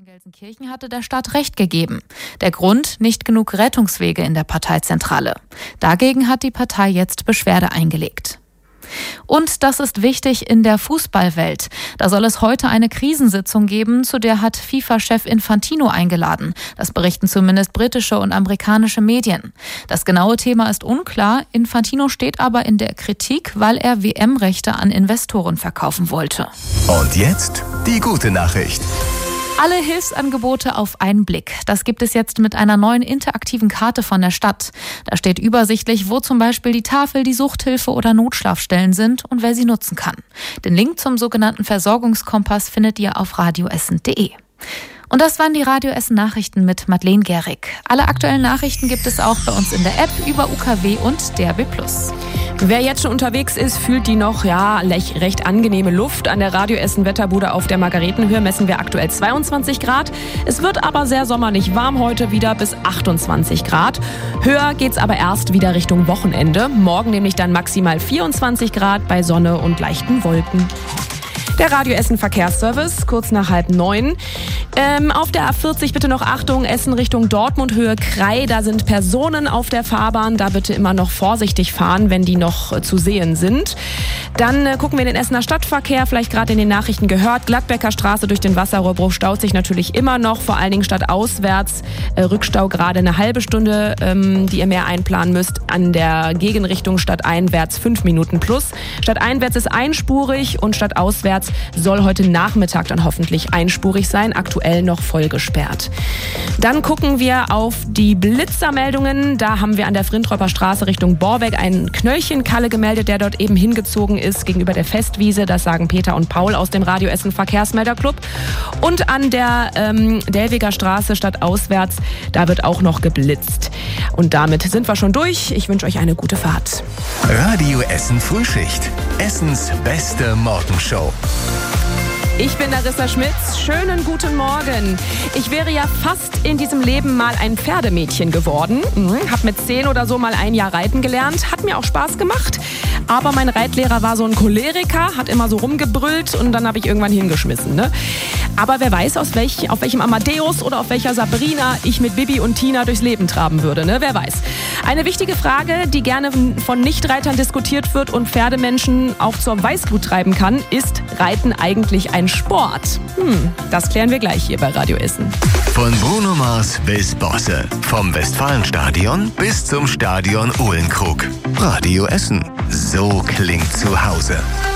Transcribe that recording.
Gelsenkirchen hatte der Stadt Recht gegeben. Der Grund: nicht genug Rettungswege in der Parteizentrale. Dagegen hat die Partei jetzt Beschwerde eingelegt. Und das ist wichtig in der Fußballwelt. Da soll es heute eine Krisensitzung geben, zu der hat FIFA-Chef Infantino eingeladen. Das berichten zumindest britische und amerikanische Medien. Das genaue Thema ist unklar. Infantino steht aber in der Kritik, weil er WM-Rechte an Investoren verkaufen wollte. Und jetzt die gute Nachricht. Alle Hilfsangebote auf einen Blick. Das gibt es jetzt mit einer neuen interaktiven Karte von der Stadt. Da steht übersichtlich, wo zum Beispiel die Tafel, die Suchthilfe oder Notschlafstellen sind und wer sie nutzen kann. Den Link zum sogenannten Versorgungskompass findet ihr auf radioessen.de. Und das waren die Radio Essen Nachrichten mit Madeleine Gehrig. Alle aktuellen Nachrichten gibt es auch bei uns in der App, über UKW und DRB+. Wer jetzt schon unterwegs ist, fühlt die noch recht angenehme Luft. An der Radio Essen Wetterbude auf der Margaretenhöhe messen wir aktuell 22 Grad. Es wird aber sehr sommerlich warm heute, wieder bis 28 Grad. Höher geht's aber erst wieder Richtung Wochenende. Morgen nämlich dann maximal 24 Grad bei Sonne und leichten Wolken. Der Radio Essen Verkehrsservice, kurz nach 8:30. Auf der A40 bitte noch Achtung, Essen Richtung Dortmund, Höhe Krei. Da sind Personen auf der Fahrbahn. Da bitte immer noch vorsichtig fahren, wenn die noch zu sehen sind. Dann gucken wir in den Essener Stadtverkehr, vielleicht gerade in den Nachrichten gehört. Gladbecker Straße durch den Wasserrohrbruch staut sich natürlich immer noch, vor allen Dingen stadtauswärts. Rückstau gerade eine halbe Stunde, die ihr mehr einplanen müsst. An der Gegenrichtung stadteinwärts 5 Minuten plus. Stadteinwärts ist einspurig und stadtauswärts soll heute Nachmittag dann hoffentlich einspurig sein, aktuell noch voll gesperrt. Dann gucken wir auf die Blitzermeldungen. Da haben wir an der Frintropper Straße Richtung Borbeck einen Knöllchenkalle gemeldet, der dort eben hingezogen ist gegenüber der Festwiese. Das sagen Peter und Paul aus dem Radio Essen Verkehrsmelderclub. Und an der Delwiger Straße stadtauswärts, da wird auch noch geblitzt. Und damit sind wir schon durch. Ich wünsche euch eine gute Fahrt. Radio Essen Frühschicht. Essens beste Morgenshow. Ich bin Larissa Schmitz. Schönen guten Morgen. Ich wäre ja fast in diesem Leben mal ein Pferdemädchen geworden. Hab mit 10 oder so mal ein Jahr reiten gelernt. Hat mir auch Spaß gemacht. Aber mein Reitlehrer war so ein Choleriker, hat immer so rumgebrüllt und dann habe ich irgendwann hingeschmissen. Ne? Aber wer weiß, auf welchem Amadeus oder auf welcher Sabrina ich mit Bibi und Tina durchs Leben traben würde. Ne? Wer weiß. Eine wichtige Frage, die gerne von Nichtreitern diskutiert wird und Pferdemenschen auch zur Weißglut treiben kann, ist Reiten eigentlich ein Sport? Das klären wir gleich hier bei Radio Essen. Von Bruno Mars bis Bosse. Vom Westfalenstadion bis zum Stadion Uhlenkrug. Radio Essen. So klingt zu Hause.